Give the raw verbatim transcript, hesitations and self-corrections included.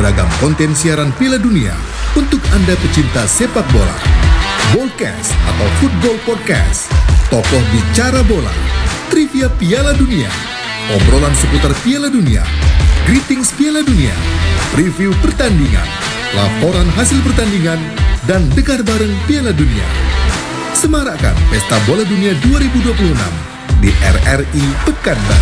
beragam konten siaran Piala Dunia untuk Anda pecinta sepak bola. Bolcast atau Football Podcast, tokoh bicara bola, trivia Piala Dunia, obrolan seputar Piala Dunia, greetings Piala Dunia, review pertandingan, laporan hasil pertandingan, dan dengar bareng Piala Dunia. Semarakkan Pesta Bola Dunia dua ribu dua puluh enam di R R I Pekanbaru.